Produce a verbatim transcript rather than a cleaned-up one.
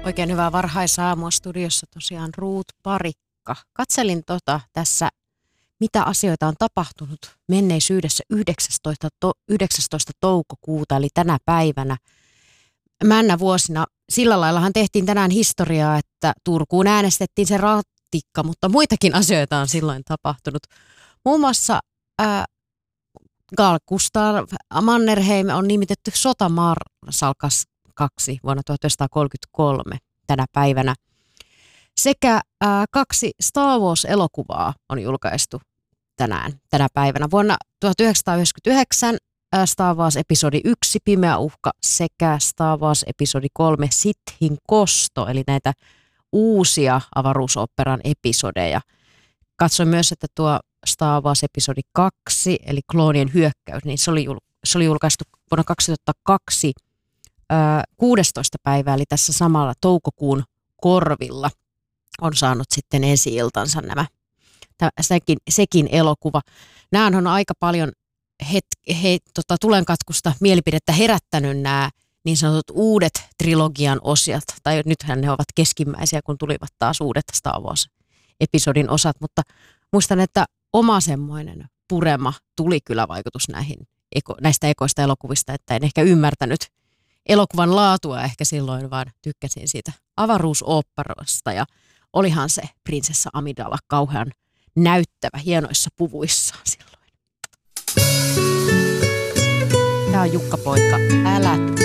Oikein hyvää varhaisaamua studiossa tosiaan Ruut Parikka. Katselin tota tässä, mitä asioita on tapahtunut menneisyydessä yhdeksästoista, to, yhdeksästoista toukokuuta, eli tänä päivänä. Männä vuosina sillä laillahan tehtiin tänään historiaa, että Turkuun äänestettiin se ratikka, mutta muitakin asioita on silloin tapahtunut. Muun muassa ää, Carl Gustaf Mannerheim on nimitetty sotamarsalkaksi vuonna tuhatyhdeksänsataakolmekymmentäkolme tänä päivänä. Sekä ää, kaksi Star Wars-elokuvaa on julkaistu tänään, tänä päivänä. Vuonna tuhatyhdeksänsataayhdeksänkymmentäyhdeksän ää, Star Wars-episodi yksi Pimeä uhka sekä Star Wars-episodi kolme Sithin kosto, eli näitä uusia avaruusoperan episodeja. Katsoin myös, että tuo Star Wars-episodi kaksi, eli kloonien hyökkäys, niin se oli, jul- se oli julkaistu vuonna kaksituhattakaksi ää, kuudestoista päivää, eli tässä samalla toukokuun korvilla on saanut sitten ensi-iltansa nämä, tämä, sekin, sekin elokuva. Nämä on aika paljon het, he, tota, tulenkatkusta mielipidettä herättänyt nämä niin sanotut uudet trilogian osiat, tai nythän ne ovat keskimmäisiä, kun tulivat taas uudet Star Wars-episodin osat, mutta muistan, että oma semmoinen purema tuli kyllä vaikutus näihin, näistä ekoista elokuvista, että en ehkä ymmärtänyt elokuvan laatua ehkä silloin, vaan tykkäsin siitä avaruusoopperoista ja olihan se prinsessa Amidala kauhean näyttävä hienoissa puvuissaan silloin. Tämä on Jukka Poika, älä